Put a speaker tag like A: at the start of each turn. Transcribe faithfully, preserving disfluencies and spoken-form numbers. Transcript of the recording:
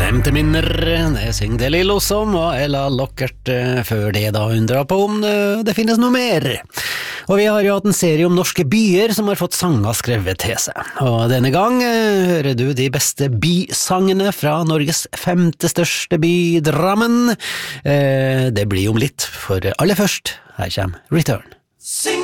A: Glemte minner, det synger det Lillo som, og Ella Lockert før det da undra på om det, det finnes noe mer. Og vi har jo hatt en serie om norske byer som har fått sanger skrevet til seg. Og denne gang hører du de beste bysangene fra Norges femte største by, Drammen. Det blir om litt, for aller først, her kommer Return. Sing